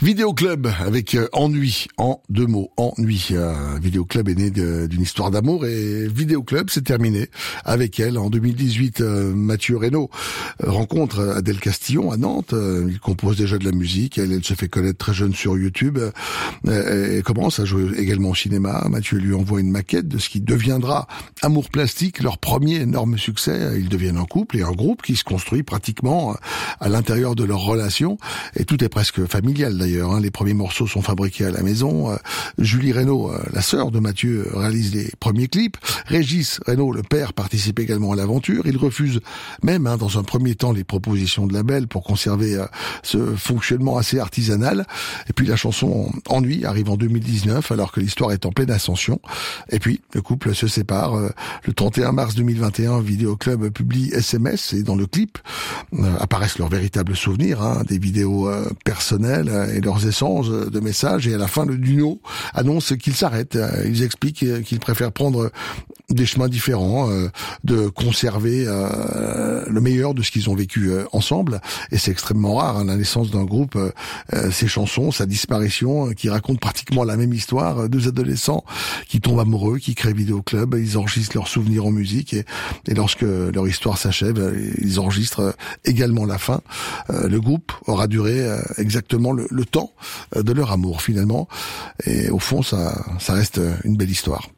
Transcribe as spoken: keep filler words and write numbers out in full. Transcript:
Vidéo Club avec euh, Ennui, en deux mots, Ennui. Euh, Vidéo Club est né de, d'une histoire d'amour et Vidéo Club s'est terminé avec elle. En deux mille dix-huit, euh, Mathieu Reynaud euh, rencontre Adèle Castillon à Nantes. Euh, il compose déjà de la musique. Elle, elle se fait connaître très jeune sur YouTube. Euh, et commence à jouer également au cinéma. Mathieu lui envoie une maquette de ce qui deviendra Amour Plastique, leur premier énorme succès. Ils deviennent un couple et un groupe qui se construit pratiquement à l'intérieur de leur relation. Et tout est presque familial d'ailleurs. Hein. Les premiers morceaux sont fabriqués à la maison. Euh, Julie Reynaud, euh, la sœur de Mathieu, réalise les premiers clips. Régis Reynaud, le père, participe également à l'aventure. Il refuse même, hein, dans un premier temps, les propositions de label pour conserver euh, ce fonctionnement assez artisanal. Et puis la chanson Ennui arrive en deux mille dix-neuf, alors que l'histoire est en pleine ascension. Et puis le couple se sépare. Euh, le trente et un mars deux mille vingt et un, Vidéo Club publie S M S et dans le clip euh, apparaissent leurs véritables souvenirs, hein, des vidéos euh, personnelles euh, et leurs essences de messages, et à la fin le duo annonce qu'ils s'arrêtent. Ils expliquent qu'ils préfèrent prendre des chemins différents, euh, de conserver euh, le meilleur de ce qu'ils ont vécu euh, ensemble, et c'est extrêmement rare, hein, la naissance d'un groupe, euh, ses chansons, sa disparition, euh, qui racontent pratiquement la même histoire, euh, deux adolescents qui tombent amoureux, qui créent Vidéo Club, ils enregistrent leurs souvenirs en musique, et, et lorsque leur histoire s'achève, ils enregistrent également la fin. Euh, le groupe aura duré euh, exactement le, le temps de leur amour finalement, et au fond ça, ça reste une belle histoire.